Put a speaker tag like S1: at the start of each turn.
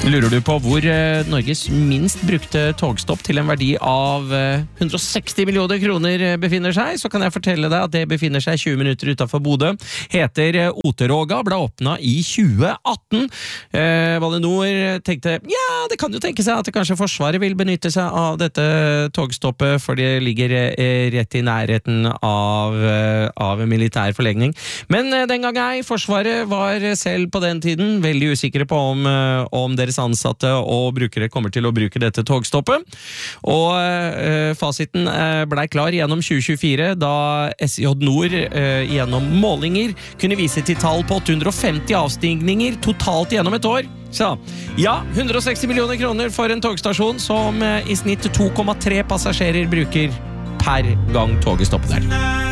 S1: Lurer du på hvor Norges minst brukte togstopp til en verdi av 160 millioner kroner befinner seg, så kan jeg fortelle deg at det befinner seg 20 minutter utenfor Bodø. Heter Oteråga, ble åpnet i 2018. Bane Nor tenkte, ja, det kan jo tenke seg at kanskje Forsvaret vil benytte seg av dette togstoppet, for det ligger rett i nærheten av militær forlegning. Men den gang Forsvaret var selv på den tiden veldig usikre på om deres ansatte og brukere kommer til å bruke dette togstoppet. Og fasiten ble klar gjennom 2024, da SJ Nord gjennom målinger kunne vise til tall på 850 avstigninger totalt gjennom et år. Så, ja, 160 millioner kroner for en togstasjon som i snitt 2,3 passasjerer bruker per gang toget stopper der.